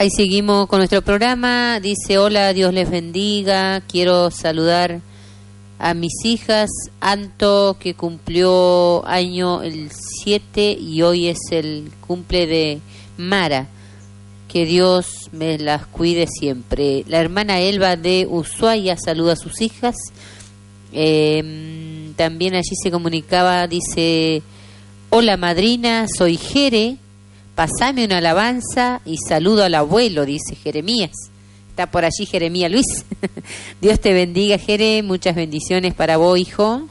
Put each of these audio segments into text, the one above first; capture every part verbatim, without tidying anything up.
Ahí seguimos con nuestro programa. Dice, hola, Dios les bendiga. Quiero saludar a mis hijas. Anto, que cumplió año el siete y hoy es el cumple de Mara. Que Dios me las cuide siempre. La hermana Elba de Ushuaia saluda a sus hijas. Eh, también allí se comunicaba, dice, hola madrina, soy Jere. Pasame una alabanza y saludo al abuelo, dice Jeremías. Está por allí Jeremías Luis. Dios te bendiga, Jere. Muchas bendiciones para vos, hijo.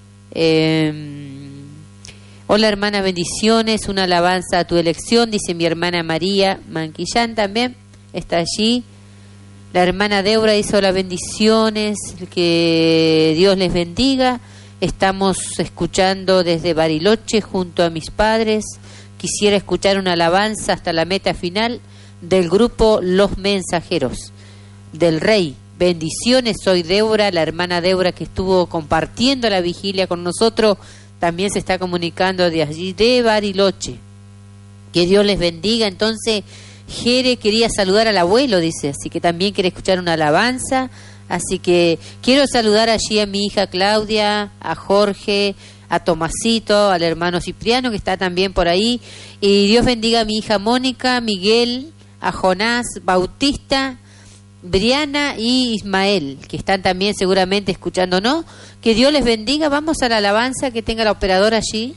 Eh, hola, hermana, bendiciones. Una alabanza a tu elección, dice mi hermana María Manquillán también. Está allí. La hermana Débora dice hola, bendiciones. Que Dios les bendiga. Estamos escuchando desde Bariloche junto a mis padres. Quisiera escuchar una alabanza hasta la meta final del grupo Los Mensajeros del Rey. Bendiciones, soy Débora, la hermana Débora que estuvo compartiendo la vigilia con nosotros, también se está comunicando de allí, de Bariloche. Que Dios les bendiga. Entonces, Jere quería saludar al abuelo, dice, así que también quiere escuchar una alabanza. Así que quiero saludar allí a mi hija Claudia, a Jorge, a Tomasito, al hermano Cipriano que está también por ahí, y Dios bendiga a mi hija Mónica, Miguel, a Jonás, Bautista, Briana y Ismael, que están también seguramente escuchándonos. Que Dios les bendiga. Vamos a la alabanza que tenga la operadora allí.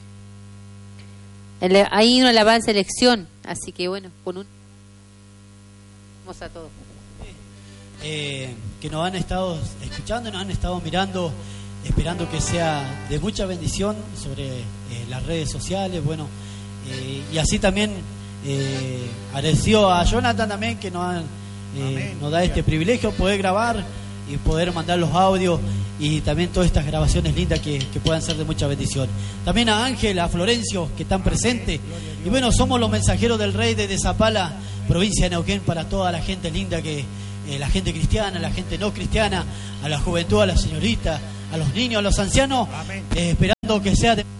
Hay una alabanza elección, así que bueno, con un... vamos a todos. Eh, que nos han estado escuchando, nos han estado mirando, esperando que sea de mucha bendición sobre eh, las redes sociales, bueno, eh, y así también eh, agradeció a Jonathan también que nos, han, eh, nos da este privilegio poder grabar y poder mandar los audios y también todas estas grabaciones lindas que, que puedan ser de mucha bendición. También a Ángel, a Florencio que están presentes, y bueno, somos los mensajeros del Rey de Zapala, provincia de Neuquén, para toda la gente linda que eh, la gente cristiana, la gente no cristiana, a la juventud, a la señorita, a los niños, a los ancianos, eh, esperando que sea de